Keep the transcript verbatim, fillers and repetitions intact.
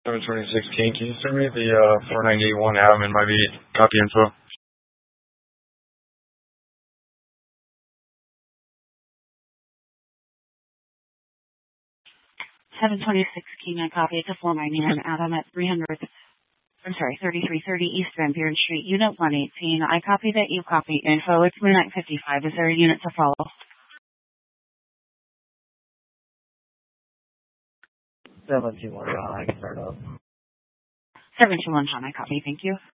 seven twenty-six King. Can you send me the uh, four ninety-one Adam and my copy info? seven twenty-six King, I copy it to four ninety-one Adam at three hundred, I'm sorry, thirty-three thirty East Van Buren Street, Unit one eighteen. I copy that you copy info. It's midnight fifty-five. Is there a unit to follow? seven two one John, I can start up. seven two one John, I copy. Thank you.